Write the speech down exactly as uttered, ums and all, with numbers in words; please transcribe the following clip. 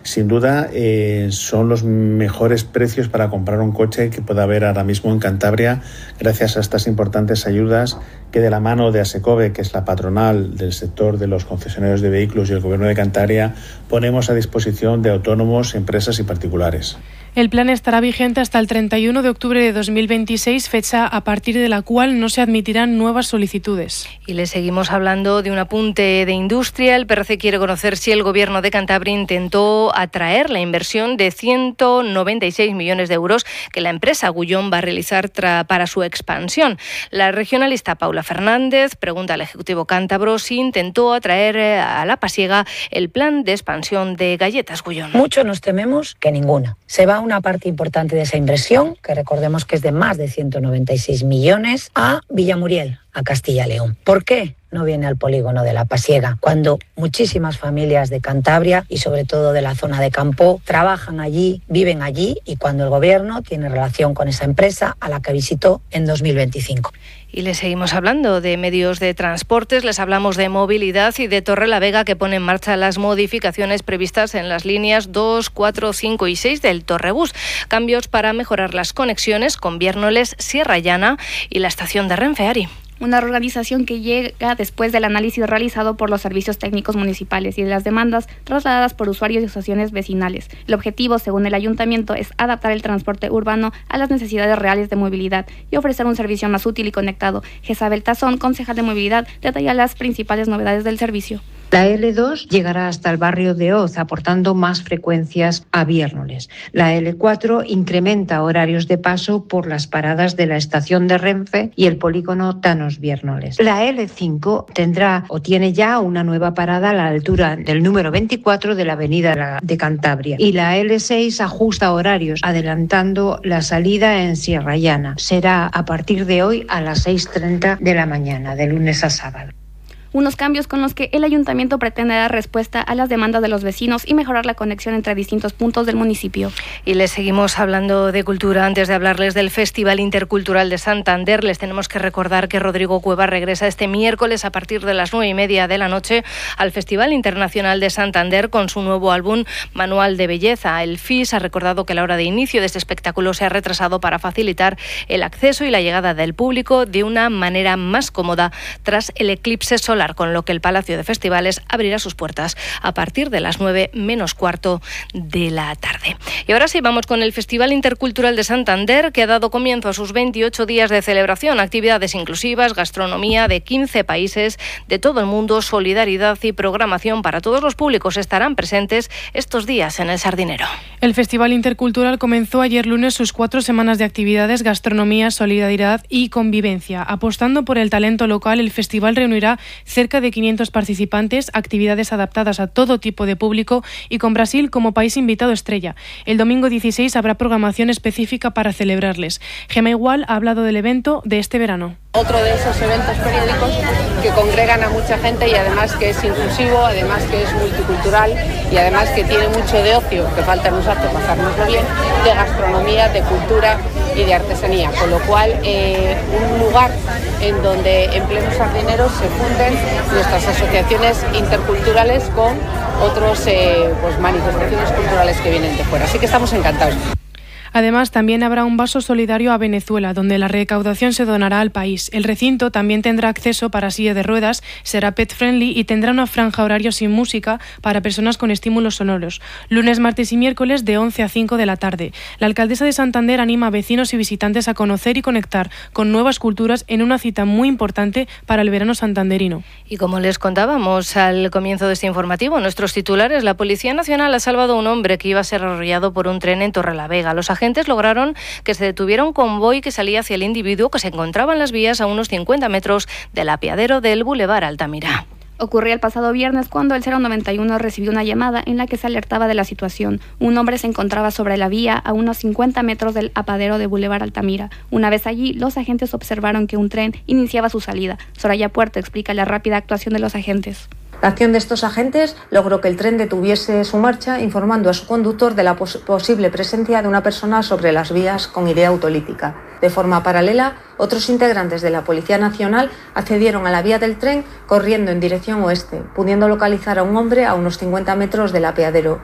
Sin duda eh, son los mejores precios para comprar un coche que pueda haber ahora mismo en Cantabria, gracias a estas importantes ayudas que de la mano de ASECOVE, que es la patronal del sector de los concesionarios de vehículos, y el Gobierno de Cantabria ponemos a disposición de autónomos, empresas y particulares. El plan estará vigente hasta el treinta y uno de octubre de dos mil veintiséis, fecha a partir de la cual no se admitirán nuevas solicitudes. Y le seguimos hablando de un apunte de industria. El P R C quiere conocer si el Gobierno de Cantabria intentó atraer la inversión de ciento noventa y seis millones de euros que la empresa Gullón va a realizar para su expansión. La regionalista Paula Fernández pregunta al Ejecutivo cántabro si intentó atraer a la pasiega el plan de expansión de Galletas Gullón. Mucho nos tememos que ninguna. Se va una parte importante de esa inversión, que recordemos que es de más de ciento noventa y seis millones, a Villamuriel, a Castilla y León. ¿Por qué no viene al polígono de La Pasiega, cuando muchísimas familias de Cantabria y sobre todo de la zona de campo trabajan allí, viven allí, y cuando el Gobierno tiene relación con esa empresa a la que visitó en dos mil veinticinco? Y les seguimos hablando de medios de transportes, les hablamos de movilidad y de Torrelavega, que pone en marcha las modificaciones previstas en las líneas dos, cuatro, cinco y seis del Torrebús. Cambios para mejorar las conexiones con Viérnoles, Sierra Llana y la estación de Renfe. Ari. Una reorganización que llega después del análisis realizado por los servicios técnicos municipales y de las demandas trasladadas por usuarios y asociaciones vecinales. El objetivo, según el ayuntamiento, es adaptar el transporte urbano a las necesidades reales de movilidad y ofrecer un servicio más útil y conectado. Jezabel Tazón, concejal de movilidad, detalla las principales novedades del servicio. La L dos llegará hasta el barrio de Oz, aportando más frecuencias a Viérnoles. La L cuatro incrementa horarios de paso por las paradas de la estación de Renfe y el polígono Tanos Viérnoles. La L cinco tendrá o tiene ya una nueva parada a la altura del número veinticuatro de la avenida de Cantabria. Y la L seis ajusta horarios, adelantando la salida en Sierra Llana. Será a partir de hoy a las seis treinta de la mañana, de lunes a sábado. Unos cambios con los que el ayuntamiento pretende dar respuesta a las demandas de los vecinos y mejorar la conexión entre distintos puntos del municipio. Y les seguimos hablando de cultura. Antes de hablarles del Festival Intercultural de Santander, les tenemos que recordar que Rodrigo Cueva regresa este miércoles a partir de las nueve y media de la noche al Festival Internacional de Santander con su nuevo álbum Manual de Belleza. El F I S ha recordado que la hora de inicio de este espectáculo se ha retrasado para facilitar el acceso y la llegada del público de una manera más cómoda tras el eclipse solar, con lo que el Palacio de Festivales abrirá sus puertas a partir de las nueve menos cuarto de la tarde. Y ahora sí, vamos con el Festival Intercultural de Santander, que ha dado comienzo a sus veintiocho días de celebración, actividades inclusivas, gastronomía de quince países de todo el mundo, solidaridad y programación para todos los públicos estarán presentes estos días en el Sardinero. El Festival Intercultural comenzó ayer lunes sus cuatro semanas de actividades, gastronomía, solidaridad y convivencia. Apostando por el talento local, el festival reunirá cerca de quinientos participantes, actividades adaptadas a todo tipo de público y con Brasil como país invitado estrella. El domingo dieciséis habrá programación específica para celebrarles. Gemma Igual ha hablado del evento de este verano. Otro de esos eventos periódicos que congregan a mucha gente y además que es inclusivo, además que es multicultural y además que tiene mucho de ocio, que falta en nosotros pasárnoslo bien, de gastronomía, de cultura y de artesanía. Con lo cual, eh, un lugar en donde en pleno Sardinero se funden nuestras asociaciones interculturales con otras eh, pues, manifestaciones culturales que vienen de fuera. Así que estamos encantados. Además, también habrá un vaso solidario a Venezuela, donde la recaudación se donará al país. El recinto también tendrá acceso para silla de ruedas, será pet friendly y tendrá una franja horario sin música para personas con estímulos sonoros. Lunes, martes y miércoles de once a cinco de la tarde. La alcaldesa de Santander anima a vecinos y visitantes a conocer y conectar con nuevas culturas en una cita muy importante para el verano santanderino. Y como les contábamos al comienzo de este informativo, nuestros titulares, la Policía Nacional ha salvado a un hombre que iba a ser arrollado por un tren en Torrelavega. Los agentes lograron que se detuviera un convoy que salía hacia el individuo que se encontraba en las vías a unos cincuenta metros del apeadero del Boulevard Altamira. Ocurrió el pasado viernes cuando el cero noventa y uno recibió una llamada en la que se alertaba de la situación. Un hombre se encontraba sobre la vía a unos cincuenta metros del apeadero de Boulevard Altamira. Una vez allí, los agentes observaron que un tren iniciaba su salida. Soraya Puerto explica la rápida actuación de los agentes. La acción de estos agentes logró que el tren detuviese su marcha, informando a su conductor de la pos- posible presencia de una persona sobre las vías con idea autolítica. De forma paralela, otros integrantes de la Policía Nacional accedieron a la vía del tren corriendo en dirección oeste, pudiendo localizar a un hombre a unos cincuenta metros del apeadero.